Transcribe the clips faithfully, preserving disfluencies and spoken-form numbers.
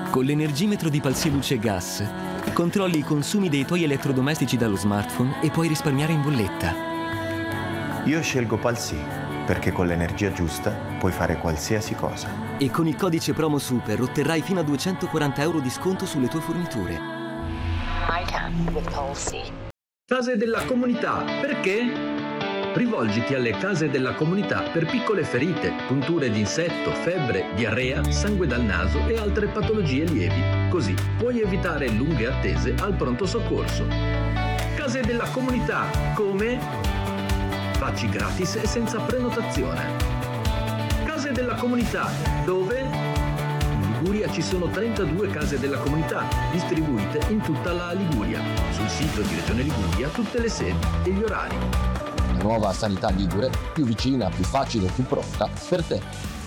Con l'energimetro di Palsy Luce Gas controlli i consumi dei tuoi elettrodomestici dallo smartphone e puoi risparmiare in bolletta. Io scelgo Palsy perché con l'energia giusta puoi fare qualsiasi cosa. E con il codice promo Super otterrai fino a duecentoquaranta euro di sconto sulle tue forniture. I can with Palsy. Case della comunità, perché? Rivolgiti alle case della comunità per piccole ferite, punture di insetto, febbre, diarrea, sangue dal naso e altre patologie lievi. Così puoi evitare lunghe attese al pronto soccorso. Case della comunità, come? Facci gratis e senza prenotazione. Case della comunità, dove? In Liguria ci sono trentadue case della comunità, distribuite in tutta la Liguria. Sul sito di Regione Liguria tutte le sedi e gli orari. Nuova sanità ligure, più vicina, più facile, più pronta per te.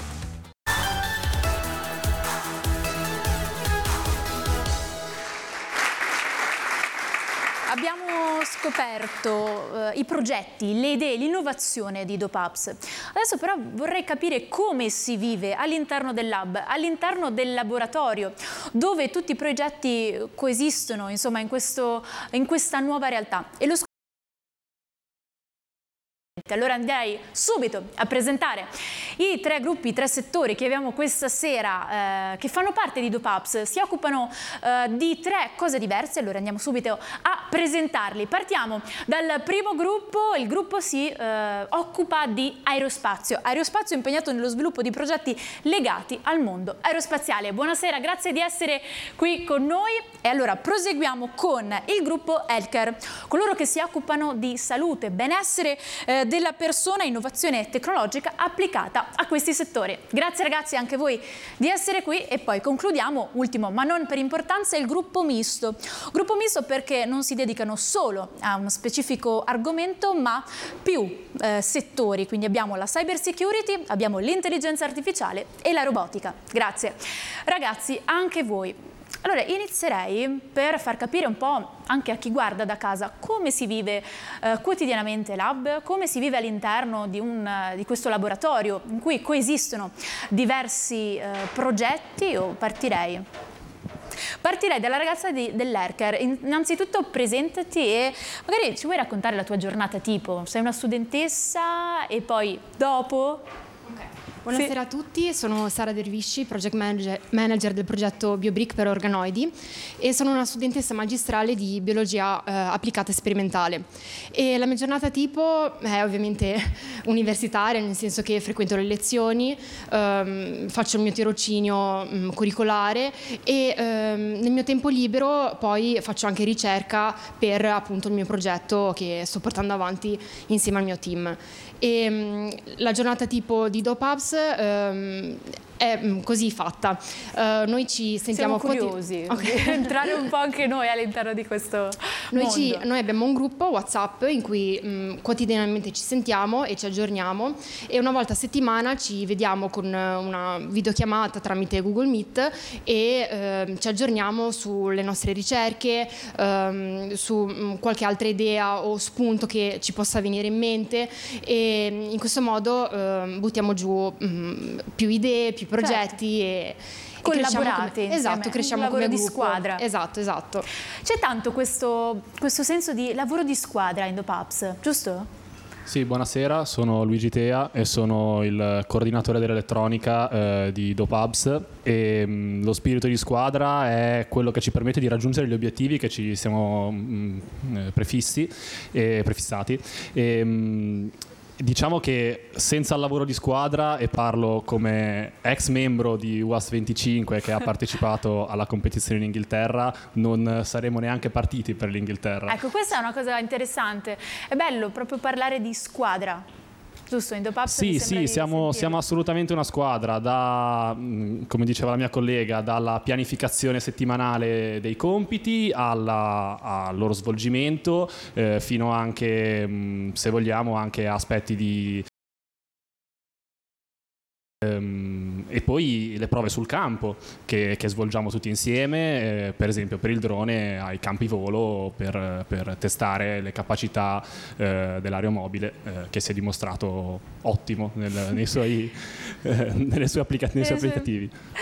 Abbiamo scoperto eh, i progetti, le idee, l'innovazione di DopeApps. Adesso però vorrei capire come si vive all'interno del lab, all'interno del laboratorio, dove tutti i progetti coesistono, insomma, in, questo, in questa nuova realtà. E lo Allora andrei subito a presentare i tre gruppi, i tre settori che abbiamo questa sera, eh, che fanno parte di DopeApps, si occupano eh, di tre cose diverse. Allora andiamo subito a presentarli. Partiamo dal primo gruppo. Il gruppo si eh, occupa di aerospazio, aerospazio impegnato nello sviluppo di progetti legati al mondo aerospaziale. Buonasera, grazie di essere qui con noi. E allora proseguiamo con il gruppo Healthcare, coloro che si occupano di salute, benessere eh, della persona, innovazione tecnologica applicata a questi settori. Grazie ragazzi anche voi di essere qui. E poi concludiamo, ultimo ma non per importanza, il gruppo misto. Gruppo misto perché non si dedicano solo a uno specifico argomento ma più eh, settori, quindi abbiamo la cyber security, abbiamo l'intelligenza artificiale e la robotica. Grazie ragazzi anche voi. Allora inizierei per far capire un po' anche a chi guarda da casa come si vive eh, quotidianamente Lab, come si vive all'interno di, un, di questo laboratorio in cui coesistono diversi eh, progetti. O partirei Partirei dalla ragazza dell'Healthcare. Innanzitutto presentati e magari ci vuoi raccontare la tua giornata tipo. Sei una studentessa e poi dopo... Buonasera sì. a tutti, sono Sara Dervisci, project manager, manager del progetto BioBrick per organoidi e sono una studentessa magistrale di biologia eh, applicata e sperimentale. E la mia giornata tipo è ovviamente universitaria, nel senso che frequento le lezioni, ehm, faccio il mio tirocinio mh, curricolare e ehm, nel mio tempo libero poi faccio anche ricerca per appunto il mio progetto che sto portando avanti insieme al mio team. E mh, la giornata tipo di DopeApps ehm, è mh, così fatta. Uh, noi ci sentiamo Siamo curiosi okay. di entrare un po' anche noi all'interno di questo noi, mondo. Ci, noi abbiamo un gruppo WhatsApp in cui mh, quotidianamente ci sentiamo e ci aggiorniamo e una volta a settimana ci vediamo con una videochiamata tramite Google Meet e eh, ci aggiorniamo sulle nostre ricerche, ehm, su mh, qualche altra idea o spunto che ci possa venire in mente e in questo modo eh, buttiamo giù mh, più idee, più progetti certo. e collaborate come, esatto, cresciamo un lavoro come di gruppo. squadra. Esatto, esatto. C'è tanto questo, questo senso di lavoro di squadra in DopeApps, giusto? Sì, buonasera, sono Luigi Tea e sono il coordinatore dell'elettronica eh, di DopeApps e mh, lo spirito di squadra è quello che ci permette di raggiungere gli obiettivi che ci siamo mh, prefissi e prefissati. E, mh, Diciamo che senza il lavoro di squadra, e parlo come ex membro di U A S venticinque che ha partecipato alla competizione in Inghilterra, non saremmo neanche partiti per l'Inghilterra. Ecco, questa è una cosa interessante. È bello proprio parlare di squadra. Giusto, in DopeApps sì, sì, siamo, siamo assolutamente una squadra, da, come diceva la mia collega, dalla pianificazione settimanale dei compiti alla, al loro svolgimento, eh, fino anche, se vogliamo, anche a aspetti di... e poi le prove sul campo che, che svolgiamo tutti insieme, eh, per esempio per il drone ai campi volo per, per testare le capacità eh, dell'aeromobile eh, che si è dimostrato ottimo nel, nei suoi, eh, nelle sue applica- nei suoi applicativi.